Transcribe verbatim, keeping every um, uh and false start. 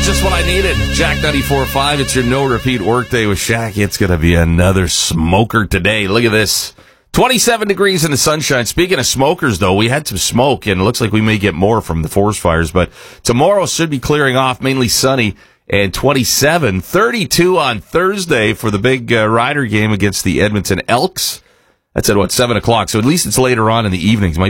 just what I needed. Jack ninety-four point five, it's your no-repeat workday with Shaq. It's going to be another smoker today. Look at this. twenty-seven degrees in the sunshine. Speaking of smokers, though, we had some smoke, and it looks like we may get more from the forest fires, but tomorrow should be clearing off, mainly sunny, and twenty-seven. thirty-two on Thursday for the big uh, Rider game against the Edmonton Elks. That's at, what, seven o'clock, so at least it's later on in the evenings. Might